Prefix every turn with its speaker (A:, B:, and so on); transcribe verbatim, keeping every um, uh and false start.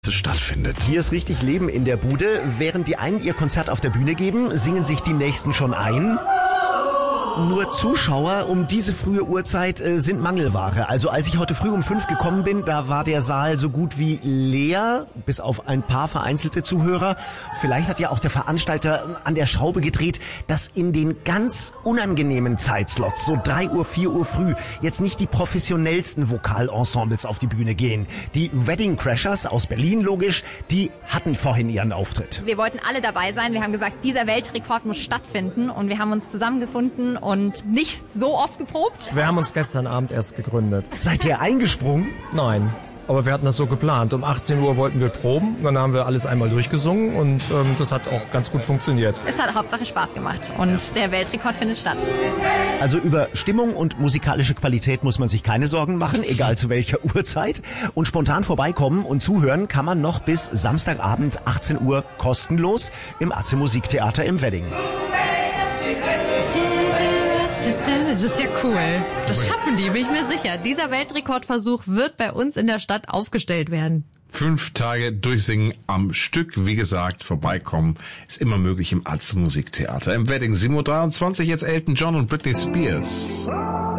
A: stattfindet.
B: Hier ist richtig Leben in der Bude. Während die einen ihr Konzert auf der Bühne geben, singen sich die nächsten schon ein. Nur Zuschauer um diese frühe Uhrzeit äh, sind Mangelware. Also als ich heute früh um fünf gekommen bin, da war der Saal so gut wie leer, bis auf ein paar vereinzelte Zuhörer. Vielleicht hat ja auch der Veranstalter an der Schraube gedreht, dass in den ganz unangenehmen Zeitslots, so drei Uhr, vier Uhr früh, jetzt nicht die professionellsten Vokalensembles auf die Bühne gehen. Die Wedding Crashers aus Berlin, logisch, die hatten vorhin ihren Auftritt.
C: Wir wollten alle dabei sein. Wir haben gesagt, dieser Weltrekord muss stattfinden und wir haben uns zusammengefunden und nicht so oft geprobt.
D: Wir haben uns gestern Abend erst gegründet.
B: Seid ihr eingesprungen?
D: Nein, aber wir hatten das so geplant. Um achtzehn Uhr wollten wir proben, dann haben wir alles einmal durchgesungen und ähm, das hat auch ganz gut funktioniert.
C: Es hat Hauptsache Spaß gemacht und der Weltrekord findet statt.
B: Also über Stimmung und musikalische Qualität muss man sich keine Sorgen machen, egal zu welcher Uhrzeit. Und spontan vorbeikommen und zuhören kann man noch bis Samstagabend achtzehn Uhr kostenlos im Atze Musiktheater im Wedding.
E: Das ist ja cool. Das schaffen die, bin ich mir sicher. Dieser Weltrekordversuch wird bei uns in der Stadt aufgestellt werden.
A: Fünf Tage durchsingen am Stück. Wie gesagt, vorbeikommen ist immer möglich im Atze Musiktheater im Wedding. sieben Uhr dreiundzwanzig, jetzt Elton John und Britney Spears.